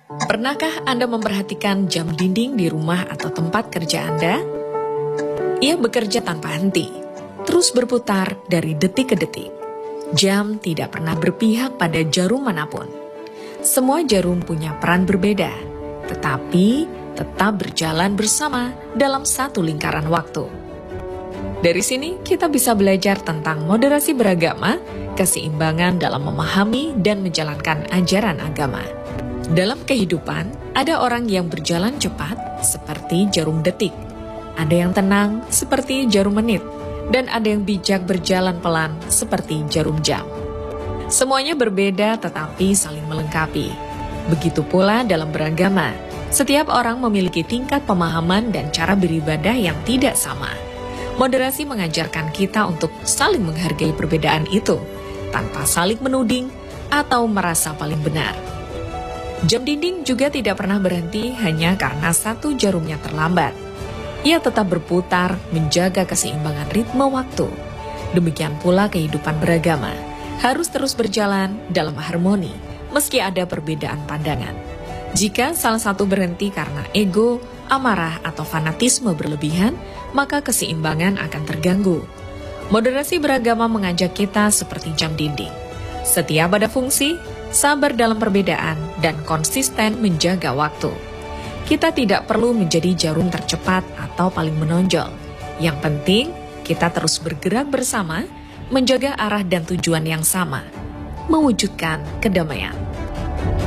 Pernahkah Anda memperhatikan jam dinding di rumah atau tempat kerja Anda? Ia bekerja tanpa henti, terus berputar dari detik ke detik. Jam tidak pernah berpihak pada jarum manapun. Semua jarum punya peran berbeda, tetapi tetap berjalan bersama dalam satu lingkaran waktu. Dari sini kita bisa belajar tentang moderasi beragama, keseimbangan dalam memahami dan menjalankan ajaran agama. Dalam kehidupan, ada orang yang berjalan cepat seperti jarum detik, ada yang tenang seperti jarum menit, dan ada yang bijak berjalan pelan seperti jarum jam. Semuanya berbeda tetapi saling melengkapi. Begitu pula dalam beragama, setiap orang memiliki tingkat pemahaman dan cara beribadah yang tidak sama. Moderasi mengajarkan kita untuk saling menghargai perbedaan itu, tanpa saling menuding atau merasa paling benar. Jam dinding juga tidak pernah berhenti hanya karena satu jarumnya terlambat. Ia tetap berputar menjaga keseimbangan ritme waktu. Demikian pula kehidupan beragama, harus terus berjalan dalam harmoni, meski ada perbedaan pandangan. Jika salah satu berhenti karena ego, amarah, atau fanatisme berlebihan, maka keseimbangan akan terganggu. Moderasi beragama mengajak kita seperti jam dinding. Setiap ada fungsi, sabar dalam perbedaan, dan konsisten menjaga waktu. Kita tidak perlu menjadi jarum tercepat atau paling menonjol. Yang penting, kita terus bergerak bersama, menjaga arah dan tujuan yang sama, mewujudkan kedamaian.